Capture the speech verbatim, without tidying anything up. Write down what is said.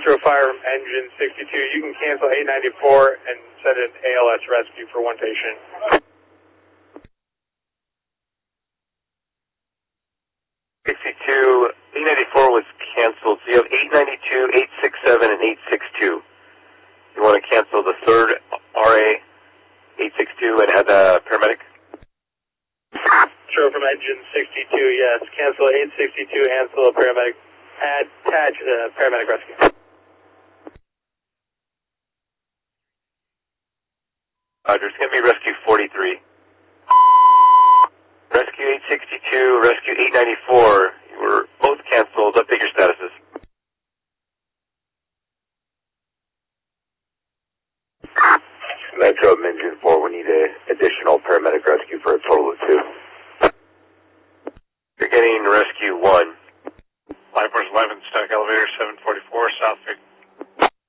Metro Fire from engine sixty-two. You can cancel eight ninety-four and send an A L S rescue for one patient. sixty-two, eight ninety-four was canceled, so you have eight ninety-two, eight sixty-seven, and eight sixty-two. You want to cancel the third R A, eight sixty-two, and add the paramedic? Metro from engine sixty-two, yes. Cancel eight sixty-two, cancel a paramedic. Add, attach uh, paramedic rescue. Uh, there's going to be rescue forty-three. Rescue eight sixty-two, rescue eight ninety-four. You were both canceled. Update your statuses. Metro engine four, we need an additional paramedic rescue for a total of two. You're getting rescue one. Live Force eleven, static elevator seven forty-four, South Vic.